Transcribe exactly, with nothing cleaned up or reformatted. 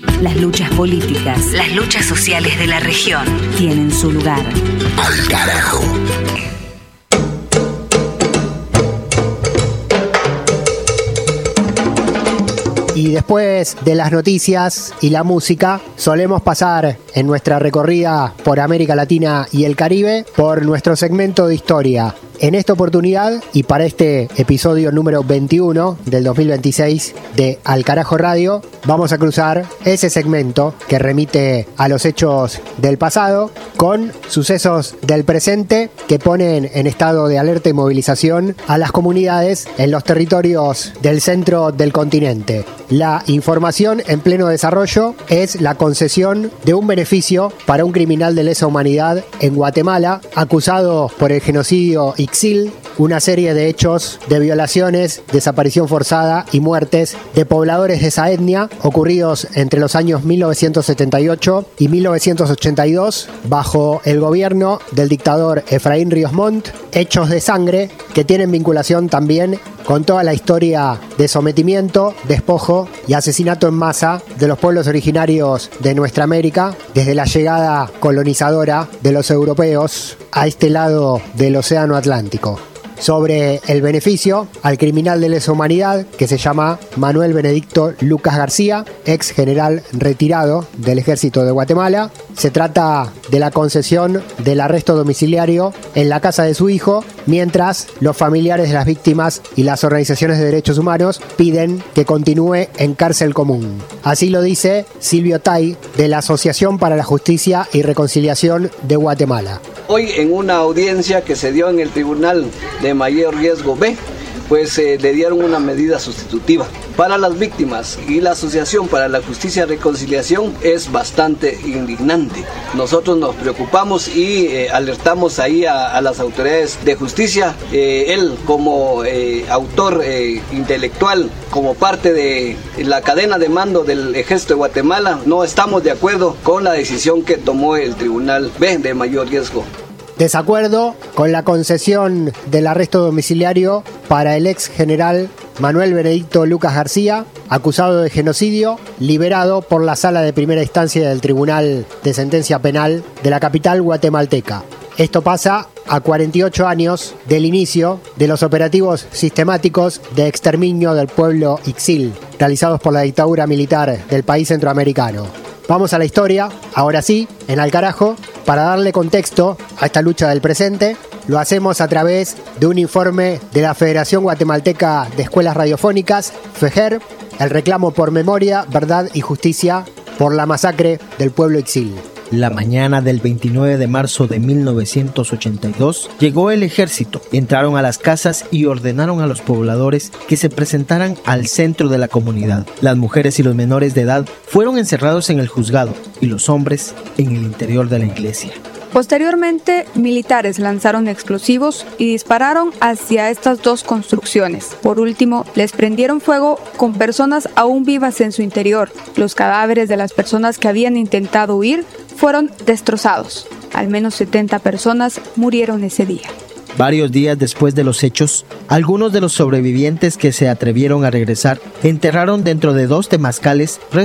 Las luchas políticas, las luchas sociales de la región tienen su lugar. Al carajo. Y después de las noticias y la música, solemos pasar en nuestra recorrida por América Latina y el Caribe por nuestro segmento de historia. En esta oportunidad y para este episodio número veintiuno del dos mil veintiséis de Al Carajo Radio, vamos a cruzar ese segmento que remite a los hechos del pasado con sucesos del presente que ponen en estado de alerta y movilización a las comunidades en los territorios del centro del continente. La información en pleno desarrollo es la concesión de un beneficio para un criminal de lesa humanidad en Guatemala acusado por el genocidio Ixil, una serie de hechos de violaciones, desaparición forzada y muertes de pobladores de esa etnia ocurridos entre los años mil novecientos setenta y ocho y mil novecientos ochenta y dos bajo el gobierno del dictador Efraín Ríos Montt, hechos de sangre que tienen vinculación también con toda la historia de sometimiento, despojo y asesinato en masa de los pueblos originarios de nuestra América desde la llegada colonizadora de los europeos a este lado del Océano Atlántico. Sobre el beneficio al criminal de lesa humanidad que se llama Manuel Benedicto Lucas García, ex general retirado del Ejército de Guatemala. Se trata de la concesión del arresto domiciliario en la casa de su hijo, mientras los familiares de las víctimas y las organizaciones de derechos humanos piden que continúe en cárcel común. Así lo dice Silvio Tay, de la Asociación para la Justicia y Reconciliación de Guatemala. Hoy en una audiencia que se dio en el Tribunal de Mayor Riesgo B, pues eh, le dieron una medida sustitutiva para las víctimas, y la Asociación para la Justicia y Reconciliación es bastante indignante. Nosotros nos preocupamos y eh, alertamos ahí a, a las autoridades de justicia. Eh, él como eh, autor eh, intelectual, como parte de la cadena de mando del Ejército de Guatemala, no estamos de acuerdo con la decisión que tomó el Tribunal B de Mayor Riesgo. Desacuerdo con la concesión del arresto domiciliario para el ex general Manuel Benedicto Lucas García, acusado de genocidio, liberado por la Sala de Primera Instancia del Tribunal de Sentencia Penal de la capital guatemalteca. Esto pasa a cuarenta y ocho años del inicio de los operativos sistemáticos de exterminio del pueblo Ixil, realizados por la dictadura militar del país centroamericano. Vamos a la historia, ahora sí, en Al Carajo, para darle contexto a esta lucha del presente. Lo hacemos a través de un informe de la Federación Guatemalteca de Escuelas Radiofónicas, FEJER, el reclamo por memoria, verdad y justicia por la masacre del pueblo Ixil. La mañana del veintinueve de marzo de mil novecientos ochenta y dos llegó el ejército, entraron a las casas y ordenaron a los pobladores que se presentaran al centro de la comunidad. Las mujeres y los menores de edad fueron encerrados en el juzgado y los hombres en el interior de la iglesia. Posteriormente, militares lanzaron explosivos y dispararon hacia estas dos construcciones. Por último, les prendieron fuego con personas aún vivas en su interior. Los cadáveres de las personas que habían intentado huir fueron destrozados. Al menos setenta personas murieron ese día. Varios días después de los hechos, algunos de los sobrevivientes que se atrevieron a regresar enterraron dentro de dos temazcales